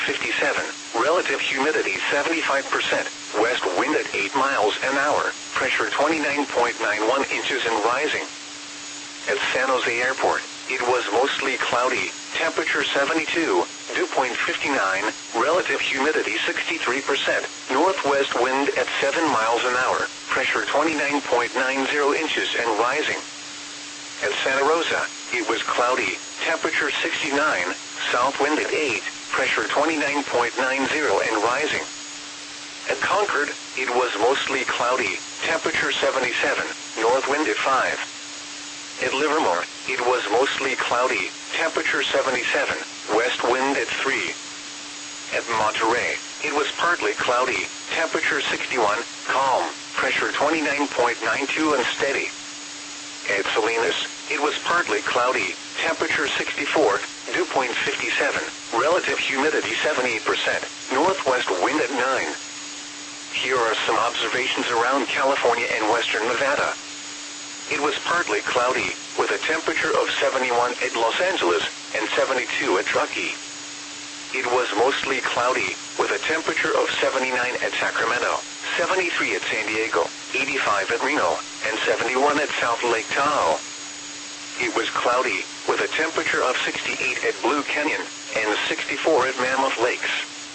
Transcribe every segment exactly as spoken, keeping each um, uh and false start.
fifty-seven. Relative humidity seventy-five percent. West wind at eight miles an hour. Pressure twenty-nine point nine one inches and rising. At San Jose Airport, it was mostly cloudy. Temperature seventy-two. Dew point fifty-nine. Relative humidity sixty-three percent. Northwest wind at seven miles an hour. Pressure twenty-nine point nine zero inches and rising. At Santa Rosa, it was cloudy. Temperature sixty-nine. South wind at eight. Pressure twenty-nine point nine zero and rising. At Concord, it was mostly cloudy. Temperature seventy-seven. North wind at five. At Livermore, it was mostly cloudy. Temperature seventy-seven. West wind at three. At Monterey, it was partly cloudy. Temperature sixty-one. Calm. Pressure twenty-nine point nine two and steady. At Salinas, it was partly cloudy. Temperature sixty-four. Dew point fifty-seven. Relative humidity seventy-eight percent. Northwest wind at nine. Here are some observations around California and western Nevada. It was partly cloudy, with a temperature of seventy-one at Los Angeles and seventy-two at Truckee. It was mostly cloudy, with a temperature of seventy-nine at Sacramento, seventy-three at San Diego, eighty-five at Reno, and seventy-one at South Lake Tahoe. It was cloudy, with a temperature of sixty-eight at Blue Canyon and sixty-four at Mammoth Lakes.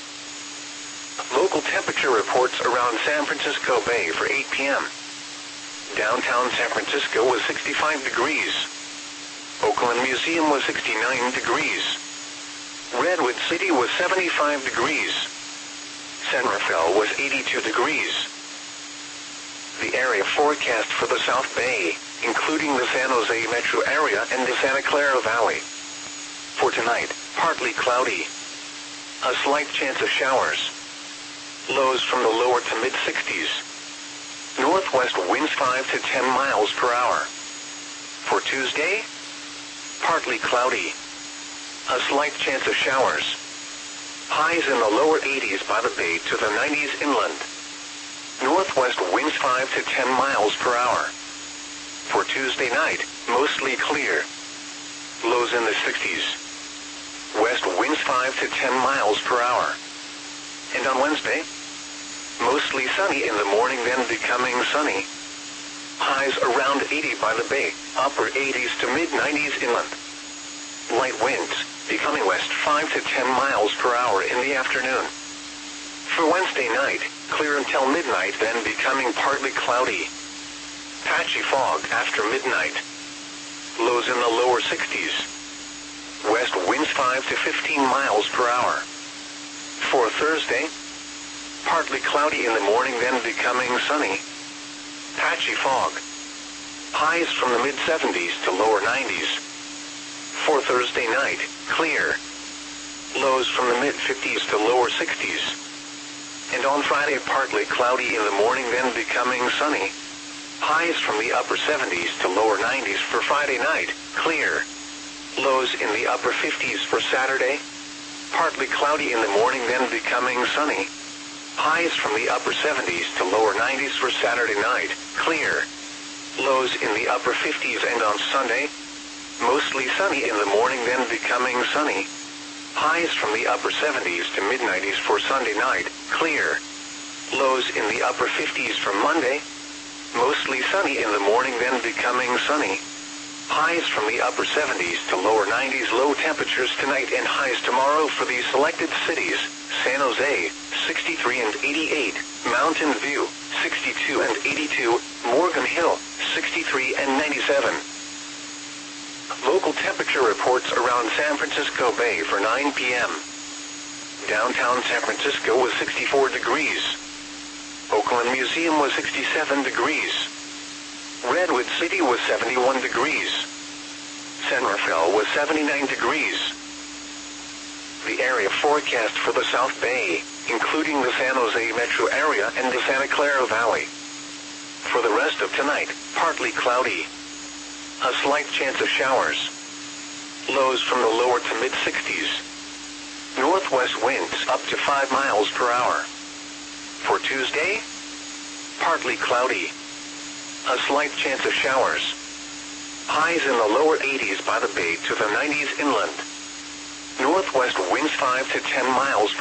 Local temperature reports around San Francisco Bay for eight p m Downtown San Francisco was sixty-five degrees. Oakland Museum was sixty-nine degrees. Redwood City was seventy-five degrees. San Rafael was eighty-two degrees. The area forecast for the South Bay, including the San Jose metro area and the Santa Clara Valley. For tonight, partly cloudy. A slight chance of showers. Lows from the lower to mid-sixties. Northwest winds five to ten miles per hour. For Tuesday, partly cloudy. A slight chance of showers. Highs in the lower eighties by the bay to the nineties inland. Northwest winds five to ten miles per hour. For Tuesday night, mostly clear. Lows in the sixties. West winds five to ten miles per hour. And on Wednesday, mostly sunny in the morning, then becoming sunny. Highs around eighty by the bay, upper eighties to mid-nineties inland. Light winds, becoming west five to ten miles per hour in the afternoon. For Wednesday night, clear until midnight, then becoming partly cloudy. Patchy fog after midnight. Lows in the lower sixties. West winds five to fifteen miles per hour. For Thursday, partly cloudy in the morning, then becoming sunny. Patchy fog. Highs from the mid-seventies to lower nineties. For Thursday night, clear. Lows from the mid-fifties to lower sixties. And on Friday, partly cloudy in the morning, then becoming sunny. Highs from the upper seventies to lower nineties for Friday night, clear. Lows in the upper fifties for Saturday. Partly cloudy in the morning, then becoming sunny. Highs from the upper seventies to lower nineties for Saturday night, clear. Lows in the upper fifties and on Sunday, mostly sunny in the morning, then becoming sunny. Highs from the upper seventies to mid-nineties for Sunday night, clear. Lows in the upper fifties for Monday, mostly sunny in the morning, then becoming sunny. Highs from the upper seventies to lower nineties. Low temperatures tonight and highs tomorrow for these selected cities: San Jose, sixty-three and eighty-eight, Mountain View, sixty-two and eighty-two, Morgan Hill, sixty-three and ninety-seven. Local temperature reports around San Francisco Bay for nine p m Downtown San Francisco was sixty-four degrees. Oakland Museum was sixty-seven degrees. Redwood City was seventy-one degrees. San Rafael was seventy-nine degrees. The area forecast for the South Bay, including the San Jose metro area and the Santa Clara Valley. For the rest of tonight, partly cloudy. A slight chance of showers. Lows from the lower to mid-sixties. Northwest winds up to five miles per hour. For Tuesday, partly cloudy. A slight chance of showers. Highs in the lower eighties by the bay to the nineties inland. Northwest winds five to ten miles